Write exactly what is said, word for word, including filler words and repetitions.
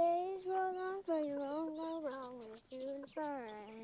days roll on, but you won't go wrong with you and fur.